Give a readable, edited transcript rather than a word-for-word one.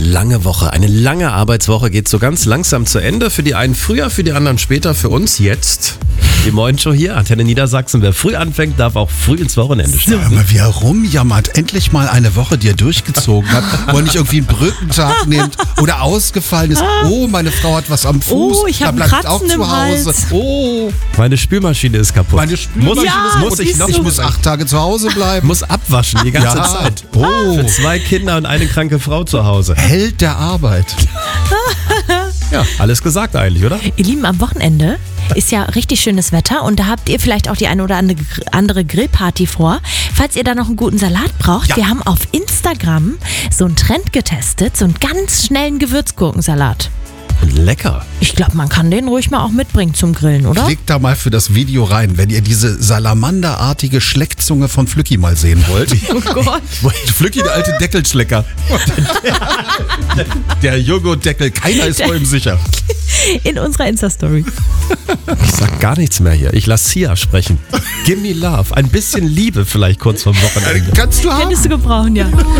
lange Woche, eine lange Arbeitswoche geht so ganz langsam zu Ende. Für die einen früher, für die anderen später, für uns jetzt. Die Morgenshow hier, Antenne Niedersachsen. Wer früh anfängt, darf auch früh ins Wochenende starten. Aber wie er rumjammert, endlich mal eine Woche, die er durchgezogen hat, wo er nicht irgendwie einen Brückentag nimmt oder ausgefallen ist. Oh, meine Frau hat was am Fuß, Oh, ich da hab bleibt einen auch Kratzen zu im Hause. Hals. Oh, Meine Spülmaschine ist kaputt. meine Spülmaschine ist muss ich noch? Ich muss 8 Tage zu Hause bleiben. Muss abwaschen die ganze Ja. Zeit. Oh. Für 2 Kinder und eine kranke Frau zu Hause. Held der Arbeit. Ja, alles gesagt eigentlich, oder? Ihr Lieben, am Wochenende ist ja richtig schönes Wetter und da habt ihr vielleicht auch die eine oder andere Grillparty vor. Falls ihr da noch einen guten Salat braucht, wir haben auf Instagram so einen Trend getestet, so einen ganz schnellen Gewürzgurkensalat. Und lecker. Ich glaube, man kann den ruhig mal auch mitbringen zum Grillen, oder? Klickt da mal für das Video rein, wenn ihr diese salamanderartige Schleckzunge von Flücki mal sehen wollt. Oh Gott. Flücki, der alte Deckelschlecker. Der Joghurtdeckel, keiner ist vor ihm sicher. In unserer Insta-Story. Ich sag gar nichts mehr hier. Ich lass Sia sprechen. Gimme Love. Ein bisschen Liebe vielleicht kurz vom Wochenende. Kannst du haben. Könntest du gebrauchen, ja.